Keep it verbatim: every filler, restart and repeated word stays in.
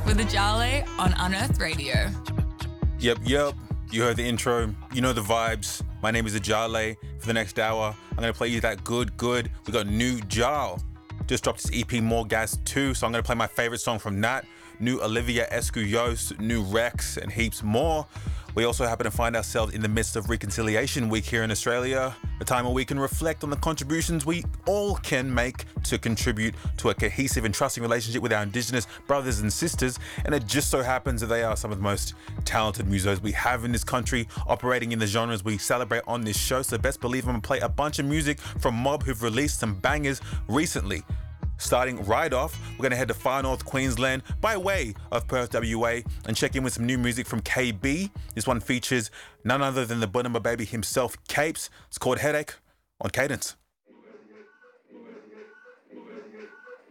with Ajale on Unearthed Radio. Yep, yep. You heard the intro. You know the vibes. My name is Ajale. For the next hour, I'm going to play you that good, good. We got new Jal. Just dropped his E P More Gas two, so I'm going to play my favorite song from that. New Olivia Escuyos, new Rex, and heaps more. We also happen to find ourselves in the midst of Reconciliation Week here in Australia, a time where we can reflect on the contributions we all can make to contribute to a cohesive and trusting relationship with our Indigenous brothers and sisters. And it just so happens that they are some of the most talented musos we have in this country, operating in the genres we celebrate on this show. So best believe I'm gonna play a bunch of music from Mob, who've released some bangers recently. Starting right off, we're going to head to far north Queensland by way of Perth, W A, and check in with some new music from K B. This one features none other than the Bunama Baby himself, Capes. It's called Headache on Cadence.